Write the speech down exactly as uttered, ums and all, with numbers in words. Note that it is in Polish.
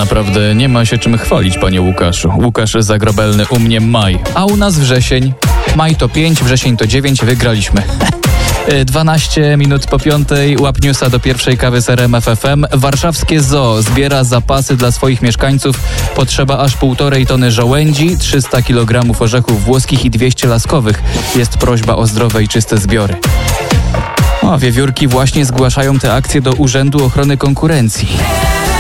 naprawdę nie ma się czym chwalić, panie Łukaszu. Łukasz Zagrobelny, u mnie maj, a u nas wrzesień. Maj to pięć, wrzesień to dziewięć, wygraliśmy. dwanaście minut po piątej, łap newsa do pierwszej kawy z R M F F M. Warszawskie Zoo zbiera zapasy dla swoich mieszkańców. Potrzeba aż półtorej tony żołędzi, trzysta kilogramów orzechów włoskich i dwieście laskowych. Jest prośba o zdrowe i czyste zbiory. O, wiewiórki właśnie zgłaszają te akcje do Urzędu Ochrony Konkurencji.